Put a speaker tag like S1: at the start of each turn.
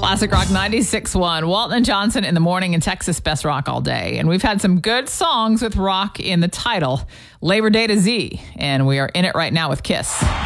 S1: Classic Rock 96.1. Walton and Johnson in the morning in Texas, best rock all day. And we've had some good songs with rock in the title. Labor Day to Z. And we are in it right now with Kiss.